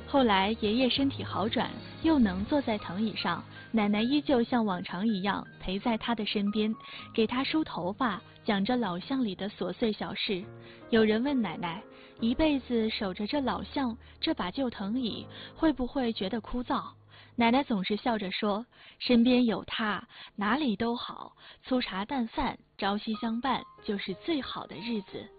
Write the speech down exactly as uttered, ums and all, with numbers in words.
后来爷爷身体好转，又能坐在藤椅上，奶奶依旧像往常一样陪在他的身边，给他梳头发，讲着老巷里的琐碎小事。有人问奶奶，一辈子守着这老巷，这把旧藤椅，会不会觉得枯燥？奶奶总是笑着说，身边有他，哪里都好，粗茶淡饭，朝夕相伴，就是最好的日子。